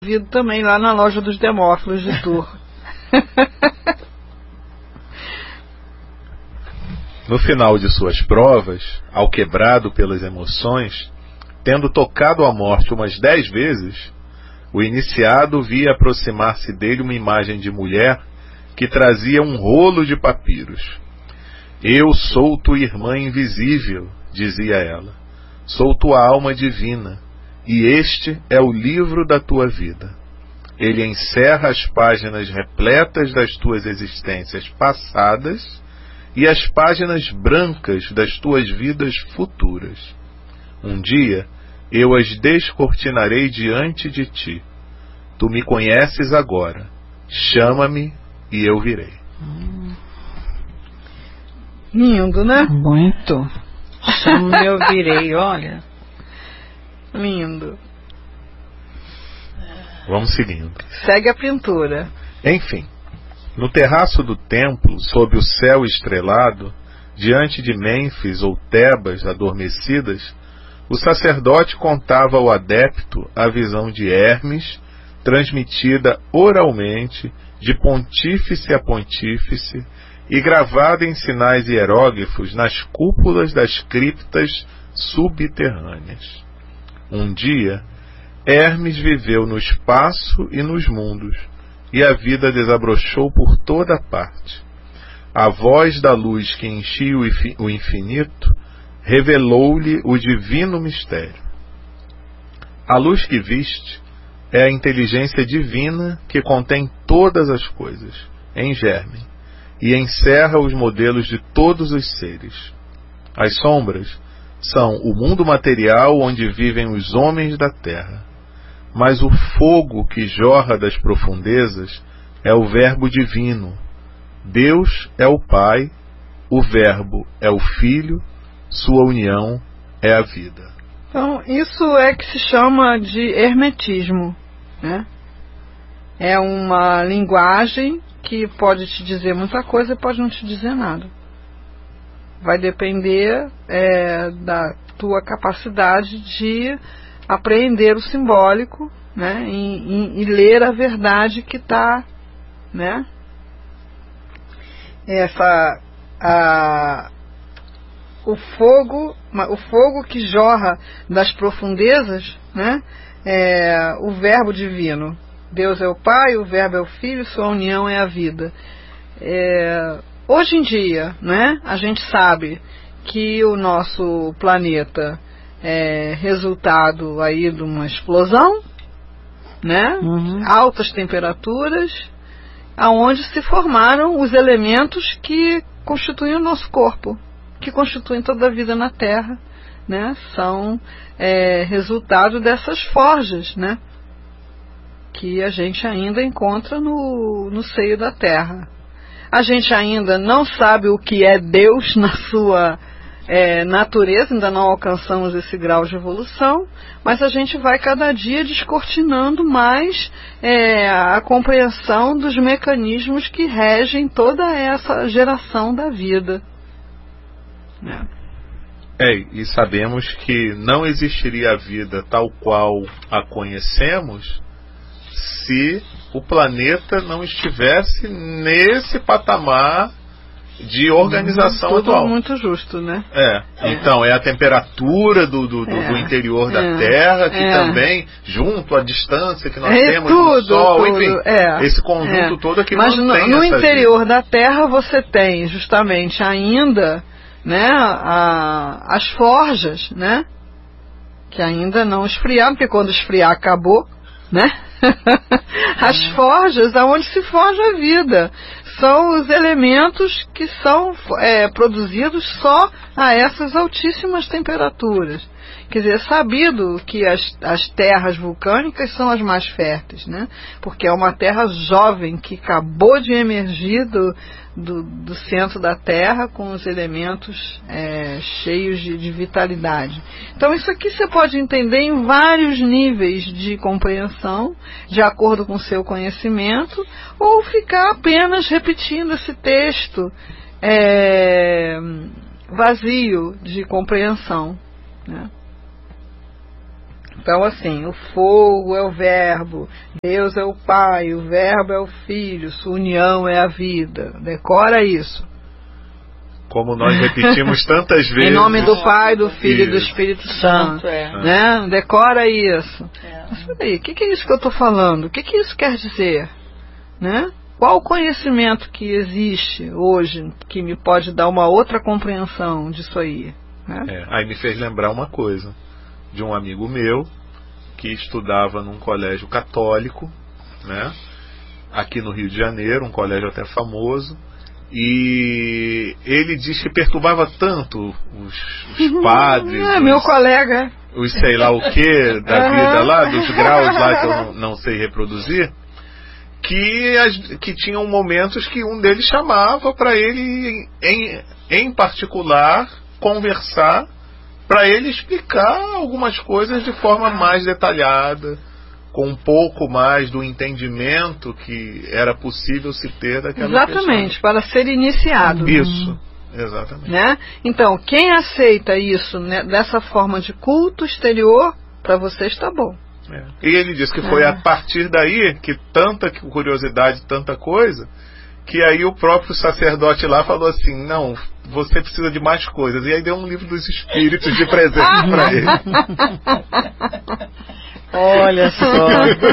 vindo também lá na loja dos Demófilos de Tours. No final de suas provas, alquebrado pelas emoções, tendo tocado a morte umas 10 vezes, o iniciado via aproximar-se dele uma imagem de mulher que trazia um rolo de papiros. Eu sou tua irmã invisível, dizia ela, sou tua alma divina, e este é o livro da tua vida. Ele encerra as páginas repletas das tuas existências passadas e as páginas brancas das tuas vidas futuras. Um dia eu as descortinarei diante de ti. Tu me conheces agora. Chama-me e eu virei. Lindo, né? Muito. Chama-me e eu virei, olha. Lindo. Vamos seguindo. Segue a pintura. Enfim, no terraço do templo, sob o céu estrelado, diante de Mênfis ou Tebas adormecidas, o sacerdote contava ao adepto a visão de Hermes, transmitida oralmente, de pontífice a pontífice, e gravada em sinais hieróglifos nas cúpulas das criptas subterrâneas. Um dia, Hermes viveu no espaço e nos mundos, e a vida desabrochou por toda parte. A voz da luz que enchia o infinito revelou-lhe o divino mistério. A luz que viste é a inteligência divina que contém todas as coisas, em germe, e encerra os modelos de todos os seres. As sombras são o mundo material onde vivem os homens da terra. Mas o fogo que jorra das profundezas é o Verbo divino. Deus é o Pai, o Verbo é o Filho, sua união é a vida. Então, isso é que se chama de hermetismo, né? É uma linguagem que pode te dizer muita coisa e pode não te dizer nada. Vai depender da tua capacidade de apreender o simbólico, né, e ler a verdade que está, né? O fogo que jorra das profundezas, né, é o Verbo divino. Deus é o Pai, o Verbo é o Filho, sua união é a vida. Hoje em dia, né, a gente sabe que o nosso planeta é resultado aí de uma explosão, né? Altas temperaturas, aonde se formaram os elementos que constituem o nosso corpo, que constituem toda a vida na Terra, né? São resultado dessas forjas, né, que a gente ainda encontra no seio da Terra. A gente ainda não sabe o que é Deus na sua natureza, ainda não alcançamos esse grau de evolução, mas a gente vai cada dia descortinando mais a compreensão dos mecanismos que regem toda essa geração da vida. E sabemos que não existiria a vida tal qual a conhecemos se o planeta não estivesse nesse patamar de organização atual. Muito justo, né? Então é a temperatura do interior da Terra, que também, junto à distância que nós temos do Sol, enfim, esse conjunto todo que mas mantém no essa interior vida. da Terra você tem justamente ainda, né, as forjas, né, que ainda não esfriaram, porque quando esfriar acabou, né? As forjas, aonde se forja a vida, são os elementos que são produzidos só a essas altíssimas temperaturas. Quer dizer, é sabido que as terras vulcânicas são as mais férteis, né? Porque é uma terra jovem que acabou de emergir do centro da Terra com os elementos cheios de vitalidade. Então isso aqui você pode entender em vários níveis de compreensão, de acordo com o seu conhecimento, ou ficar apenas repetindo esse texto vazio de compreensão, né? Então, assim, o fogo é o verbo, Deus é o Pai, o verbo é o Filho, sua união é a vida. Decora isso. Como nós repetimos tantas vezes. Em nome do Pai, do Filho e do Espírito Santo. Né? Decora isso. Mas peraí, o que é isso que eu estou falando? O que isso quer dizer? Né? Qual o conhecimento que existe hoje que me pode dar uma outra compreensão disso aí? Né? Aí me fez lembrar uma coisa de um amigo meu que estudava num colégio católico, né? Aqui no Rio de Janeiro, um colégio até famoso. E ele diz que perturbava tanto os padres, meu colega, os sei lá o que da vida lá, dos graus lá que eu não sei reproduzir, que tinham momentos que um deles chamava para ele em particular conversar, para ele explicar algumas coisas de forma mais detalhada, com um pouco mais do entendimento que era possível se ter daquela Exatamente, questão. Para ser iniciado. Isso, exatamente. Né? Então, quem aceita isso, né, dessa forma de culto exterior, para você está bom. E ele disse que foi a partir daí que tanta curiosidade, tanta coisa, que aí o próprio sacerdote lá falou assim, não, você precisa de mais coisas. E aí deu um livro dos Espíritos de presente para ele. Olha só.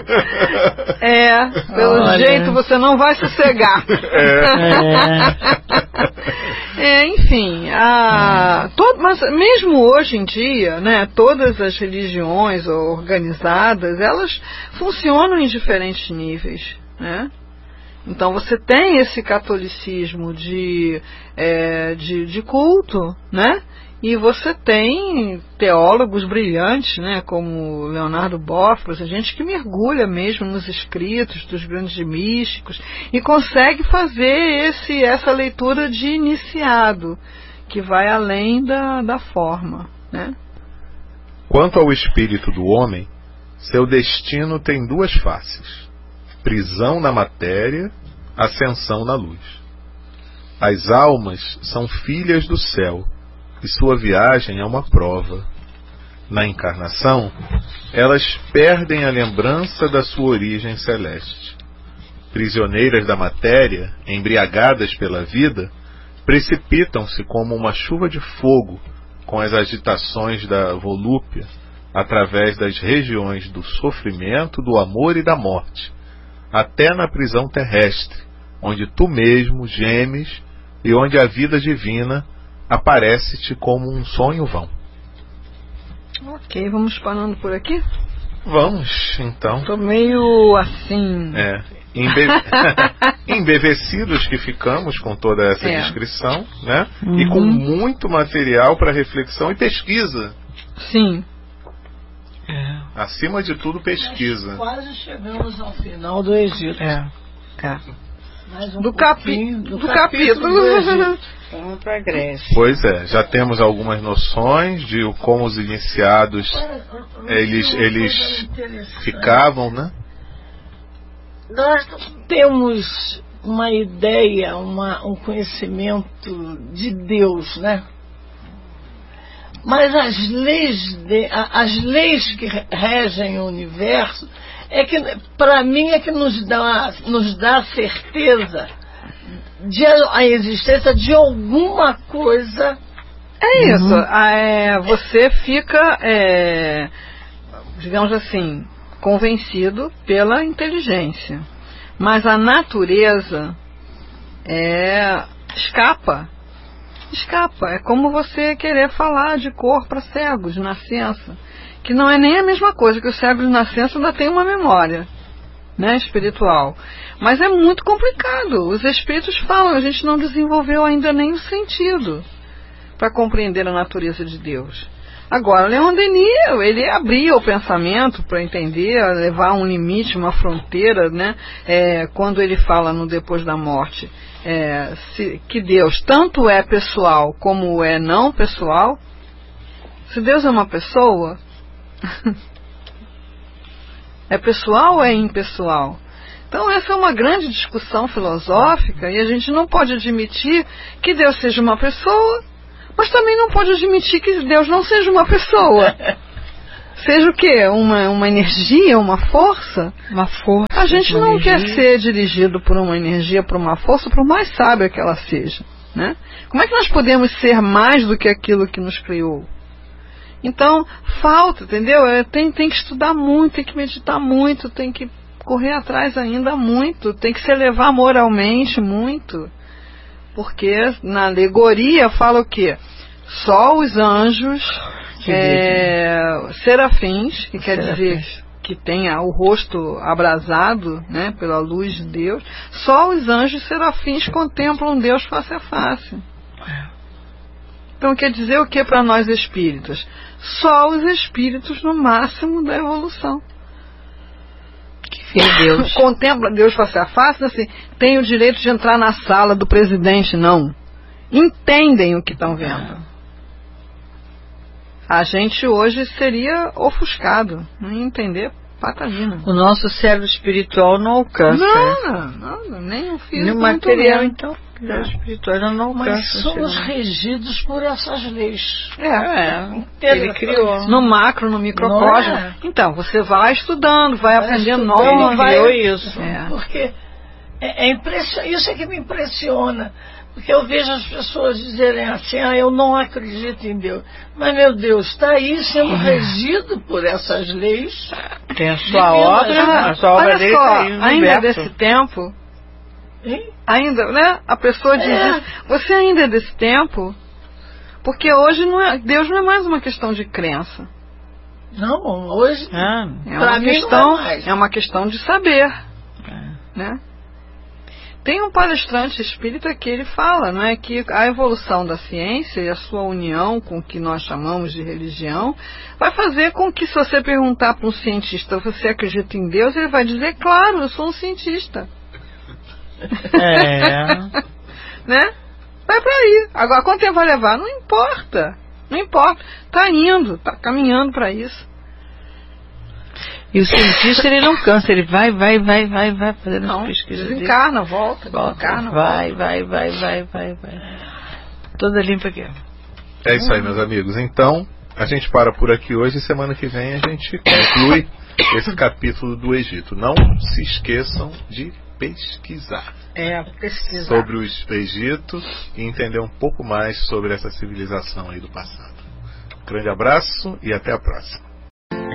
Pelo jeito você não vai sossegar. Enfim, mas mesmo hoje em dia, né, todas as religiões organizadas, elas funcionam em diferentes níveis, né? Então você tem esse catolicismo de culto, né? E você tem teólogos brilhantes, né, como Leonardo Boff, gente que mergulha mesmo nos escritos dos grandes místicos e consegue fazer essa leitura de iniciado, que vai além da forma, né? Quanto ao espírito do homem, seu destino tem duas faces: prisão na matéria, ascensão na luz. As almas são filhas do céu, e sua viagem é uma prova. Na encarnação, elas perdem a lembrança da sua origem celeste. Prisioneiras da matéria, embriagadas pela vida, precipitam-se como uma chuva de fogo com as agitações da volúpia, através das regiões do sofrimento, do amor e da morte, até na prisão terrestre, onde tu mesmo gemes e onde a vida divina aparece-te como um sonho vão. Ok, vamos parando por aqui? Vamos, então. Estou meio assim... embevecidos que ficamos com toda essa descrição, né? E com muito material para reflexão e pesquisa. Sim. Acima de tudo, pesquisa. Nós quase chegamos ao final do Egito. Do capítulo do Egito. Vamos para a Grécia. Pois já temos algumas noções de como os iniciados eles ficavam, né? Nós temos uma ideia, um conhecimento de Deus, né? Mas as leis que regem o universo para mim é que nos dá certeza de a existência de alguma coisa. É isso. Você fica, digamos assim, convencido pela inteligência, mas a natureza escapa. É como você querer falar de cor para cegos de nascença, que não é nem a mesma coisa, que os cegos de nascença ainda têm uma memória, né, espiritual, mas é muito complicado. Os espíritos falam, a gente não desenvolveu ainda nem o sentido para compreender a natureza de Deus. Agora, Leon Denis, ele abria o pensamento para entender, levar um limite, uma fronteira, né? Quando ele fala no Depois da Morte, que Deus tanto é pessoal como é não pessoal. Se Deus é uma pessoa, é pessoal ou é impessoal? Então essa é uma grande discussão filosófica e a gente não pode admitir que Deus seja uma pessoa, mas também não pode admitir que Deus não seja uma pessoa. seja o quê? Uma energia, uma força? Uma força. A gente não quer ser dirigido por uma energia, por uma força, por mais sábia que ela seja, né? Como é que nós podemos ser mais do que aquilo que nos criou? Então, falta, entendeu? Tem que estudar muito, tem que meditar muito, tem que correr atrás ainda muito, tem que se elevar moralmente muito, porque na alegoria fala o quê? Só os anjos serafins, que quer dizer que tenha o rosto abrasado, né, pela luz de Deus, só os anjos serafins contemplam Deus face a face. Então quer dizer o que para nós espíritas? Só os espíritos no máximo da evolução. Deus. Contempla Deus face a face, assim, tem o direito de entrar na sala do presidente, não. Entendem o que estão vendo. A gente hoje seria ofuscado, não ia entender patalina. O nosso cérebro espiritual não alcança. Não, nem o físico. Nem o material, então. O cérebro espiritual não alcança. Mas somos regidos por essas leis. Ele criou. No macro, no microcosmo. Então, você vai estudando, vai aprendendo novos. Isso. Porque é impressionante. Isso é que me impressiona. Porque eu vejo as pessoas dizerem assim, eu não acredito em Deus. Mas, meu Deus, está aí sendo regido por essas leis. Tem a sua obra, olha dele só, ainda desse tempo, ainda, né? A pessoa diz isso, você ainda é desse tempo? Porque hoje Deus não é mais uma questão de crença. Não, hoje é uma questão de saber, né? Tem um palestrante espírita que ele fala, não é, que a evolução da ciência e a sua união com o que nós chamamos de religião vai fazer com que, se você perguntar para um cientista, você acredita em Deus, ele vai dizer, claro, eu sou um cientista. Né? Vai para aí. Agora, quanto tempo vai levar? Não importa. Está indo, está caminhando para isso. E o cientista, ele não cansa, ele vai fazendo as pesquisas. Desencarna, volta, vai. Toda limpa aqui. É isso aí, meus amigos. Então, a gente para por aqui hoje e semana que vem a gente conclui esse capítulo do Egito. Não se esqueçam de pesquisar. Sobre o Egito e entender um pouco mais sobre essa civilização aí do passado. Um grande abraço e até a próxima.